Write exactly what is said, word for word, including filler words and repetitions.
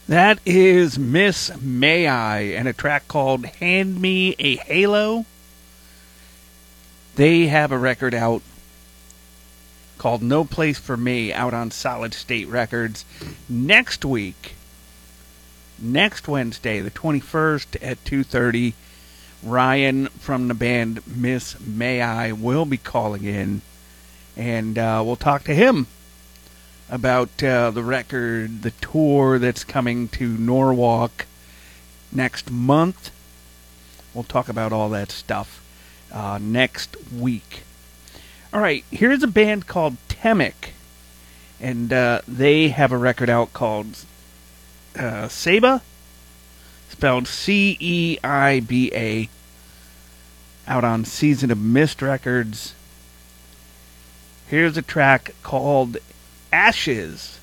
That is Miss May I and a track called Hand Me a Halo. They have a record out called No Place for Me out on Solid State Records. Next week, next Wednesday, the twenty-first at two thirty, Ryan from the band Miss May I will be calling in, and uh, we'll talk to him about uh, the record, the tour that's coming to Norwalk next month. We'll talk about all that stuff uh, next week. All right, here's a band called Temic, and uh, they have a record out called uh, Seiba, spelled C E I B A, out on Season of Mist Records. Here's a track called Ashes.